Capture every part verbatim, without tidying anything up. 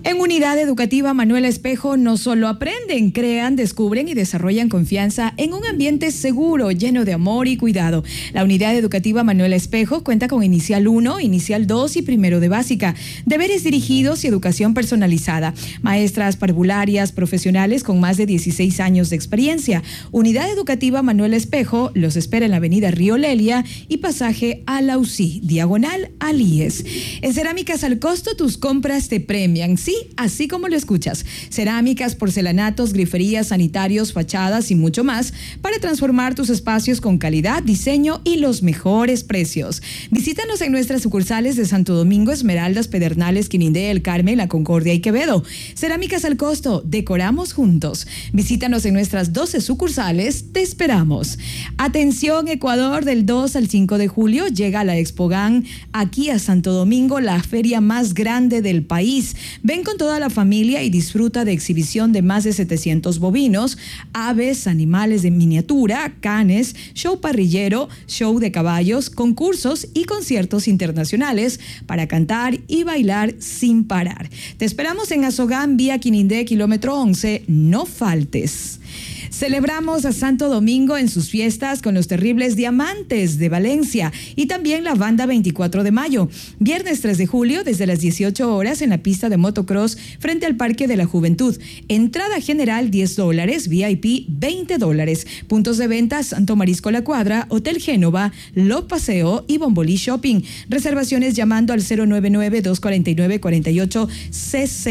En Unidad Educativa Manuel Espejo no solo aprenden, crean, descubren y desarrollan confianza en un ambiente seguro, lleno de amor y cuidado. La Unidad Educativa Manuel Espejo cuenta con Inicial uno, Inicial dos y Primero de Básica, deberes dirigidos y educación personalizada. Maestras parvularias profesionales con más de dieciséis años de experiencia. Unidad Educativa Manuel Espejo los espera en la avenida Río Lelia y pasaje a la U C I, diagonal al I E S. En Cerámicas al Costo tus compras te premian. Sí, así como lo escuchas. Cerámicas, porcelanatos, griferías, sanitarios, fachadas y mucho más para transformar tus espacios con calidad, diseño y los mejores precios. Visítanos en nuestras sucursales de Santo Domingo, Esmeraldas, Pedernales, Quinindé, El Carmen, La Concordia y Quevedo. Cerámicas al Costo, decoramos juntos. Visítanos en nuestras doce sucursales, te esperamos. Atención Ecuador, del dos al cinco de julio llega la Expogan aquí a Santo Domingo, la feria más grande del país. Ven con toda la familia y disfruta de exhibición de más de setecientos bovinos, aves, animales de miniatura, canes, show parrillero, show de caballos, concursos y conciertos internacionales para cantar y bailar sin parar. Te esperamos en Azogán, vía Quinindé, kilómetro once. No faltes. Celebramos a Santo Domingo en sus fiestas con los Terribles Diamantes de Valencia y también la Banda veinticuatro de mayo. Viernes tres de julio desde las dieciocho horas en la pista de motocross frente al Parque de la Juventud. Entrada general diez dólares, V I P veinte dólares. Puntos de venta Santo Marisco La Cuadra, Hotel Génova, Lo Paseo y Bombolí Shopping. Reservaciones llamando al cero nueve nueve, dos cuatro nueve, cuatro ocho seis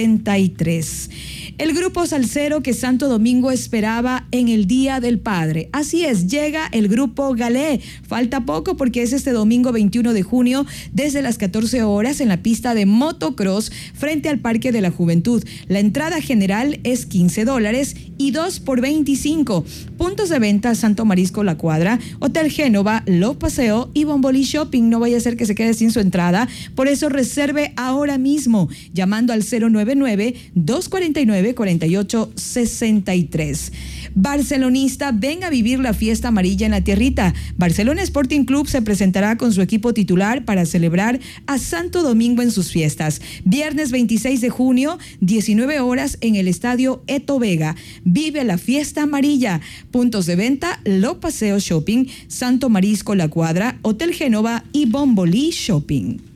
tres. El grupo salsero que Santo Domingo esperaba en el Día del Padre. Así es, llega el grupo Galé. Falta poco porque es este domingo veintiuno de junio desde las catorce horas en la pista de motocross frente al Parque de la Juventud. La entrada general es quince dólares y dos por veinticinco. Puntos de venta Santo Marisco La Cuadra, Hotel Génova, Lo Paseo y Bombolí Shopping. No vaya a ser que se quede sin su entrada. Por eso reserve ahora mismo llamando al cero nueve nueve, dos cuatro nueve, cuatro ocho seis tres. Barcelonista, ven a vivir la fiesta amarilla en la tierrita. Barcelona Sporting Club se presentará con su equipo titular para celebrar a Santo Domingo en sus fiestas. Viernes veintiséis de junio, diecinueve horas en el estadio Eto Vega. Vive la fiesta amarilla. Puntos de venta, Lo Paseo Shopping, Santo Marisco La Cuadra, Hotel Génova y Bombolí Shopping.